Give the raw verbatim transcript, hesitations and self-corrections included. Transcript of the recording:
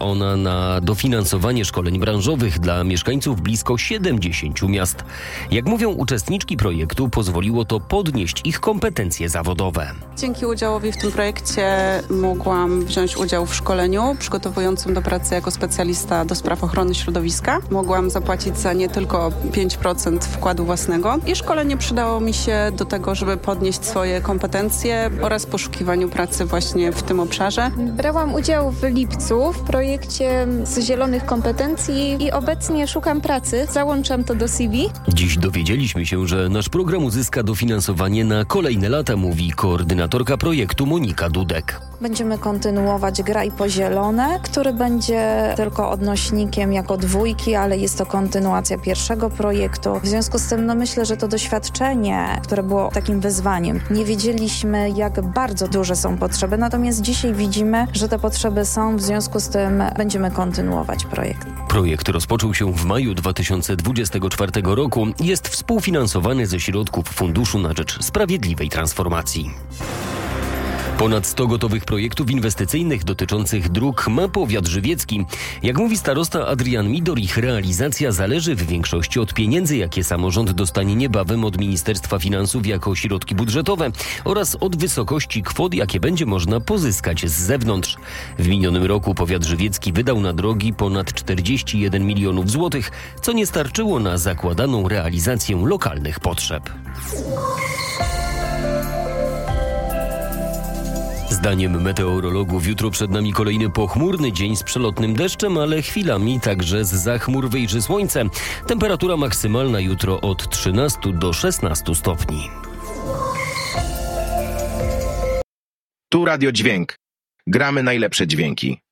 ona na dofinansowanie szkoleń branżowych dla mieszkańców blisko siedemdziesięciu miast. Jak mówią uczestniczki projektu, pozwoliło to podnieść ich kompetencje zawodowe. Dzięki udziałowi w tym projekcie mogłam wziąć udział w szkoleniu przygotowującym do pracy jako specjalista do spraw ochrony środowiska. Mogłam zapłacić za nie tylko pięć procent wkładu własnego i szkolenie przydało mi się do tego, żeby podnieść swoje kompetencje oraz poszukiwaniu pracy właśnie w tym obszarze. Brałam udział w lipcu w projekcie z zielonych kompetencji i obecnie szukam pracy. Załączam to do C V. Dziś dowiedzieliśmy się, że nasz program uzyska dofinansowanie na kolejne lata, mówi koordynatorka projektu Monika Dudek. Będziemy kontynuować Graj po zielone, który będzie tylko odnośnikiem jako dwójki, ale jest to kontynuacja pierwszego projektu. W związku z tym no myślę, że to doświadczenie, które było takim wyzwaniem. Nie wiedzieliśmy, jak bardzo duże są potrzeby, natomiast dzisiaj widzimy, że te potrzeby są, w związku z tym będziemy kontynuować projekt. Projekt rozpoczął się w maju dwa tysiące dwudziestego czwartego roku i jest współfinansowany ze środków Funduszu na rzecz Sprawiedliwej Transformacji. Ponad sto gotowych projektów inwestycyjnych dotyczących dróg ma powiat żywiecki. Jak mówi starosta Adrian Midor, ich realizacja zależy w większości od pieniędzy, jakie samorząd dostanie niebawem od Ministerstwa Finansów jako środki budżetowe oraz od wysokości kwot, jakie będzie można pozyskać z zewnątrz. W minionym roku powiat żywiecki wydał na drogi ponad czterdzieści jeden milionów złotych, co nie starczyło na zakładaną realizację lokalnych potrzeb. Zdaniem meteorologów jutro przed nami kolejny pochmurny dzień z przelotnym deszczem, ale chwilami także z zachmur wyjrzy słońce. Temperatura maksymalna jutro od trzynastu do szesnastu stopni. Tu Radio Dźwięk. Gramy najlepsze dźwięki.